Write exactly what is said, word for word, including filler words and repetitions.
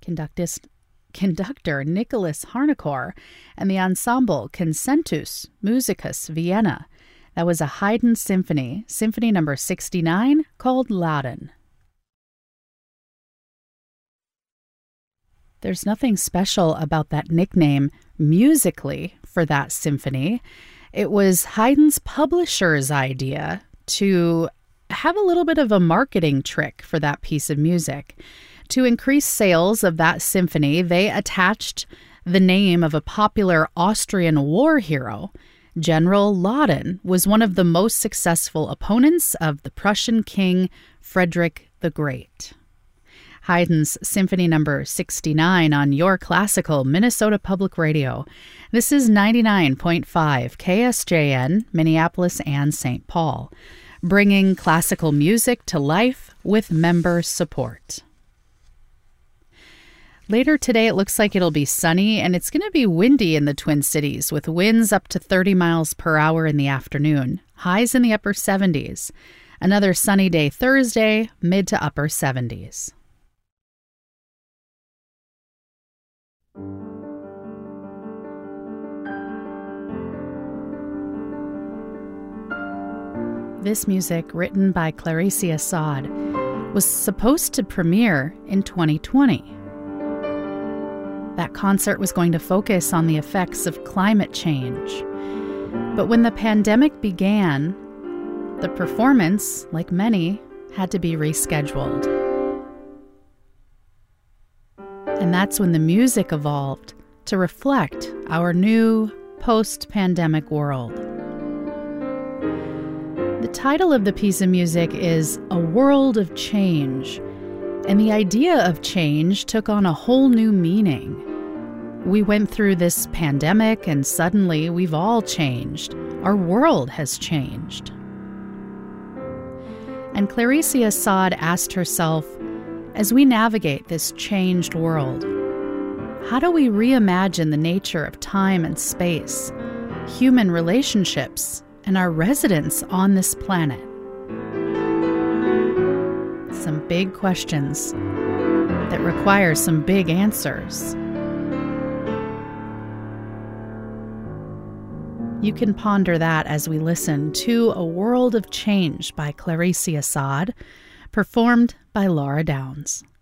conductist, conductor Nicholas Harnoncourt, and the ensemble Concentus Musicus Vienna. That was a Haydn symphony, Symphony number sixty-nine, called Laden. There's nothing special about that nickname musically for that symphony. It was Haydn's publisher's idea to have a little bit of a marketing trick for that piece of music. To increase sales of that symphony, they attached the name of a popular Austrian war hero. General Laden was one of the most successful opponents of the Prussian king Frederick the Great. Haydn's Symphony number sixty-nine on your classical Minnesota Public Radio. This is ninety-nine point five K S J N, Minneapolis and Saint Paul, bringing classical music to life with member support. Later today, it looks like it'll be sunny, and it's going to be windy in the Twin Cities, with winds up to thirty miles per hour in the afternoon, highs in the upper seventies. Another sunny day Thursday, mid to upper seventies. This music, written by Clarice Assad, was supposed to premiere in twenty twenty. That concert was going to focus on the effects of climate change. But when the pandemic began, the performance, like many, had to be rescheduled. And that's when the music evolved to reflect our new post-pandemic world. The title of the piece of music is A World of Change, and the idea of change took on a whole new meaning. We went through this pandemic, and suddenly we've all changed. Our world has changed. And Clarice Assad asked herself, as we navigate this changed world, how do we reimagine the nature of time and space, human relationships, and our residence on this planet? Some big questions that require some big answers. You can ponder that as we listen to A World of Change by Clarice Assad, performed by Laura Downs.